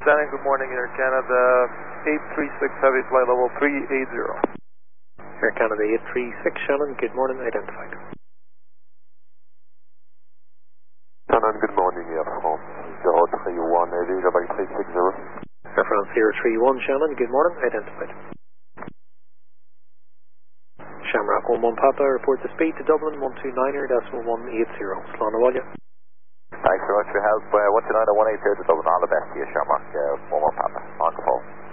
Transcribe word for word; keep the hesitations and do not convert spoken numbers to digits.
Shannon, good morning, Air Canada eight three six, heavy flight level three eighty. Air Canada eight three six, Shannon, good morning, identified. Shannon, good morning, Air France zero three one, heavy level three sixty. Air France zero three one, Shannon, good morning, identified. Shamrock one one Papa, report the speed to Dublin one two nine er decimal one eight zero. Slánawalya. Thanks very much for your help. Uh, one two nine er one eight zero to Dublin, all the best to you, Shamrock uh, one one Papa. On the phone.